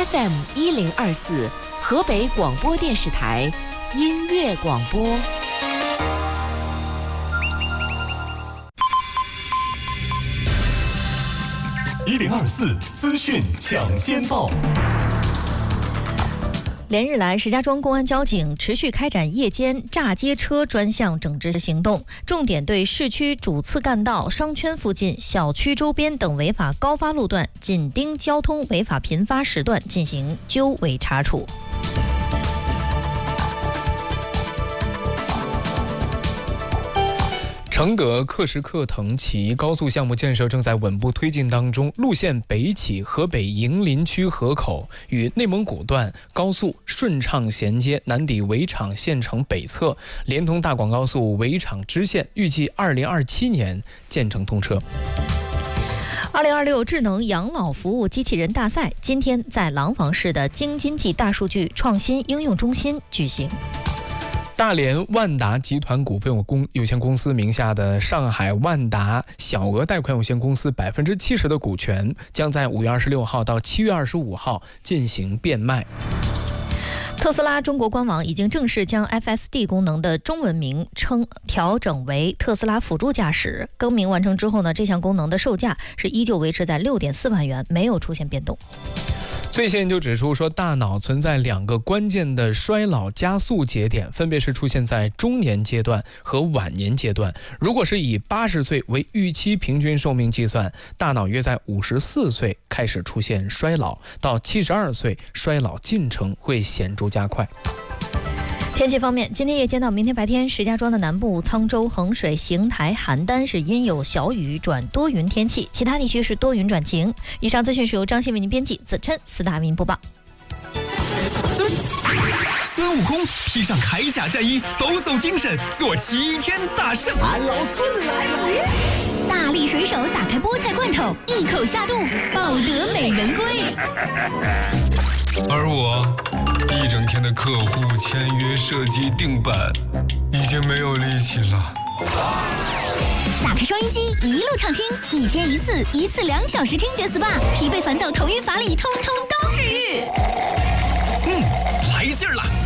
FM1024，河北广播电视台音乐广播。 1024资讯抢先报。 连日来，石家庄公安交警持续开展夜间炸街车专项整治行动，重点对市区主次干道、商圈附近、小区周边等违法高发路段、紧盯交通违法频发时段进行纠违查处。 承德克什克腾启义高速项目建设正在稳步推进当中，路线北起河北营林区河口，与内蒙古段高速顺畅衔接，南抵围场县城北侧，连通大广高速围场支线，预计2027年建成通车。 2026智能养老服务机器人大赛今天在廊坊市的京津冀大数据创新应用中心举行。 大连万达集团股份有限公司名下的上海万达小额贷款有限公司70%的股权将在5月26号到7月25号进行变卖。 特斯拉中国官网已经正式将 FSD 功能的中文名称调整为特斯拉辅助驾驶。更名完成之后呢，这项功能的售价是依旧维持在6.4万元，没有出现变动。 最新研究指出说，大脑存在2个关键的衰老加速节点，分别是出现在中年阶段和晚年阶段。如果是以80岁为预期平均寿命计算，大脑约在54岁开始出现衰老，到72岁衰老进程会显著加快。 天气方面，今天夜间到明天白天，石家庄的南部、沧州、衡水、邢台、邯郸是阴有小雨转多云天气，其他地区是多云转晴。以上资讯是由张欣为您编辑，子琛4大为您播报。 孙悟空披上铠甲战衣，抖擞精神，做齐天大圣。 俺老孙来了！ 大力水手打开菠菜罐头，一口下肚，抱得美人归。 而我一整天的客户签约、设计、定版，已经没有力气了。 打开收音机，一路畅听，一天一次2小时听觉 SPA， 疲惫烦躁、头晕乏力，通通都治愈。 来劲儿了！